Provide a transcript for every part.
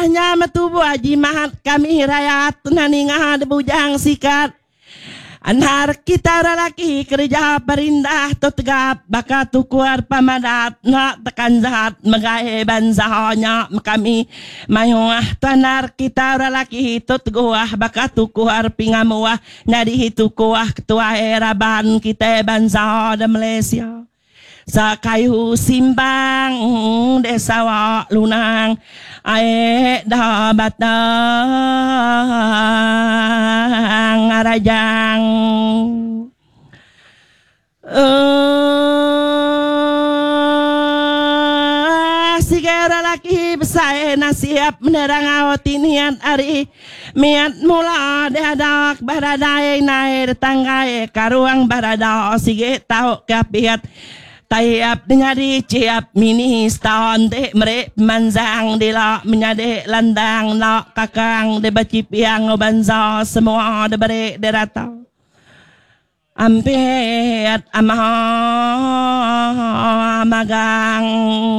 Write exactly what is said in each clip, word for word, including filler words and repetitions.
Wahnya matubu aji mahat kami rakyat naningah bujang sikat. Anar kita lelaki kerja perindah tu tegap baka tukuar pamadat nak tekan jahat megai banzahnya kami mayuah tanar kita lelaki tu teguah baka tukuar pingamuah nadi tukuah ketua eraban kita banzah de Malaysia. Sa kayu simbang desa wak lunang ae dah batang arajang uh, sigara laki besar nasiap menerang awatinian ari miat mula dehadak baradai nair tanggai karuang barada sige tahu kapiat Tayap nyari ciap mini ston de merek manzang de la menyade landang nak kakang de bacipiang banza semua de berek de rata ampet amah magang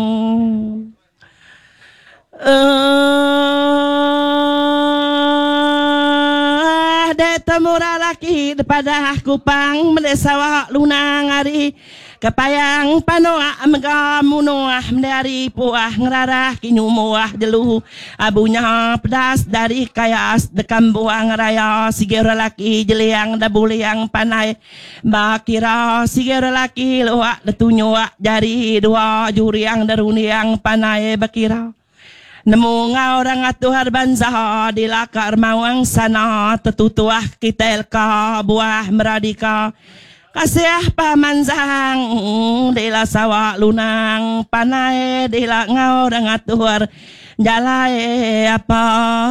uh, de temura laki daripada kupang mendesawak lunang hari Kapayang panoa amga munoah dari puah ngerarah kinyumuah jelu abunya pedas dari kayas dekam buang raya sigera laki jeliang dabuliang panai bakira sigera laki loak detunyuak jari dua juriang daruniang panai bakira nemu orang atuhar banzah di lakar mawang sana tetutuah kitelka buah meradika kasih pamanzang dela sawak lunang panai dela ngau dengan tuar jalai apa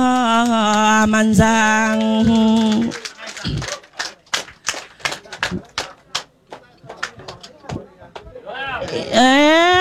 manzang